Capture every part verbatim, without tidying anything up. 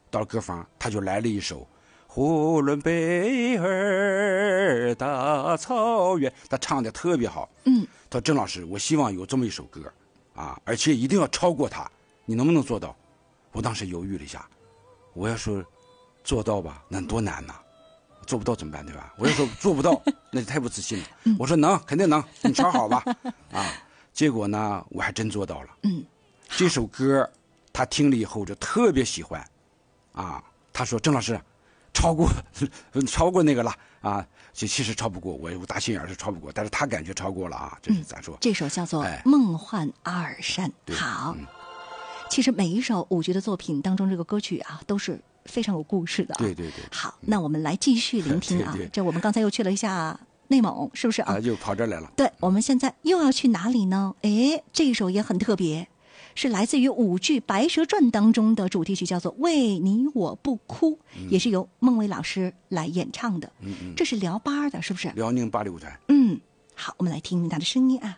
到了歌房，他就来了一首呼伦贝尔大草原，他唱的特别好。 嗯， 他说郑老师，我希望有这么一首歌啊，而且一定要超过他，你能不能做到？我当时犹豫了一下，我要说做到吧，那多难呐、啊，做不到怎么办，对吧？我要说做不到，那就太不自信了。嗯、我说能，肯定能，你瞧好吧。啊，结果呢，我还真做到了。 嗯， 这首歌他听了以后就特别喜欢，啊，他说郑老师，超过超过那个了啊，其其实超不过，我我大心眼是超不过，但是他感觉超过了啊，这是咋说？ 嗯、这首叫做《 哎、 梦幻阿尔山》。好。 嗯， 其实每一首舞剧的作品当中，这个歌曲啊都是非常有故事的、啊。 对对对。 好，那我们来继续聆听啊。 对对这我们刚才又去了一下内蒙，是不是啊？ 啊，又跑这儿来了。 对，我们现在又要去哪里呢？哎，这一首也很特别，是来自于舞剧《白蛇传》当中的主题曲，叫做《为你我不哭》，嗯、也是由孟伟老师来演唱的。 嗯嗯。 这是辽八的，是不是？ 辽宁芭蕾舞团。 嗯，好，我们来听听他的声音啊。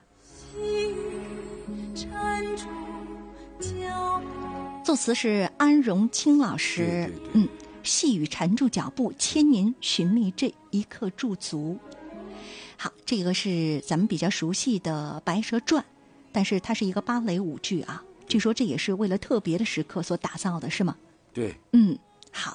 作词是安荣清老师。 对对对。 嗯，细雨缠住脚步，千年寻觅这一刻驻足。好，这个是咱们比较熟悉的《白蛇传》，但是它是一个芭蕾舞剧啊。据说这也是为了特别的时刻所打造的，是吗？ 对。 嗯，好。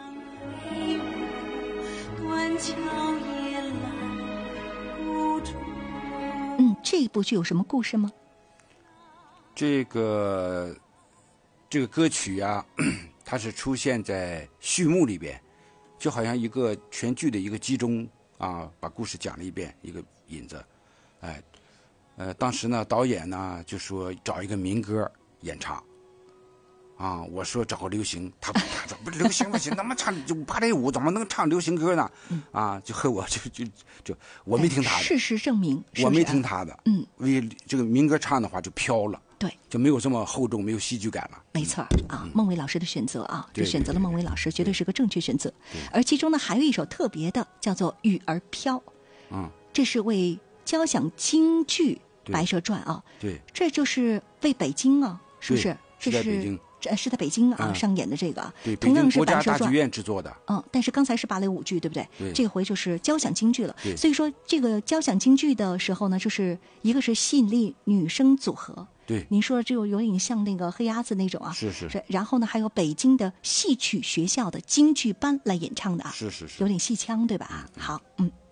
嗯，这部剧有什么故事吗？ 这个。这个歌曲啊，它是出现在序幕里边，就好像一个全剧的一个集中啊，把故事讲了一遍，一个引子。哎，呃，当时呢，导演呢就说找一个民歌演唱，啊，我说找个流行，他他说不流行不行，怎么唱就芭蕾舞怎么能唱流行歌呢？啊，就和我就就就我没听他的。 事实证明， 我没听他的。 嗯， 因为这个民歌唱的话就飘了。 对， 就没有这么厚重，没有戏剧感了。 没错啊，孟伟老师的选择啊， 这选择了孟伟老师，绝对是个正确选择。而其中呢，还有一首特别的，叫做《雨儿飘》。 嗯， 这是为交响京剧《白蛇传》啊。 对， 这就是为北京啊，是不是？这是在北京。 这是在北京啊、嗯、上演的这个， 对， 同样是国家白蛇传大剧院制作的。 嗯，但是刚才是芭蕾舞剧，对不对？ 对， 这回就是交响京剧了。 对， 所以说这个交响京剧的时候呢，就是一个是吸引力女声组合。 对， 您说就有点像那个黑鸭子那种啊。 是是。 是然后呢，还有北京的戏曲学校的京剧班来演唱的啊。 是是是。 有点戏腔，对吧？ 嗯、 好，嗯。